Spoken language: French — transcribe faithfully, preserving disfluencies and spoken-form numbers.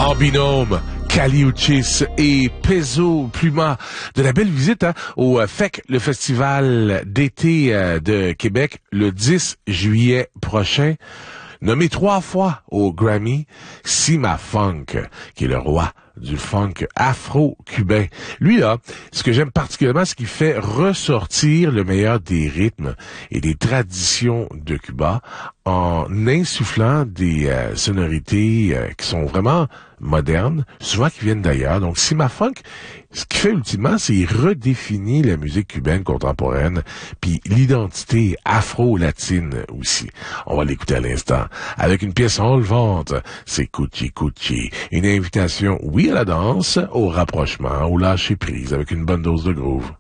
En binôme, Caliuchis et Peso Pluma. De la belle visite hein, au F E C, le festival d'été euh, de Québec, le dix juillet prochain. Nommé trois fois au Grammy, Sima Funk, qui est le roi du funk afro-cubain. Lui, là, ce que j'aime particulièrement, c'est qu'il fait ressortir le meilleur des rythmes et des traditions de Cuba en insufflant des euh, sonorités euh, qui sont vraiment modernes, souvent qui viennent d'ailleurs. Donc, Sima Funk, ce qu'il fait ultimement, c'est qu'il redéfinit la musique cubaine contemporaine, puis l'identité afro-latine aussi. On va l'écouter à l'instant. Avec une pièce enlevante, c'est Cuchi Cuchi. Une invitation, oui, à la danse, au rapprochement, au lâcher prise, avec une bonne dose de groove.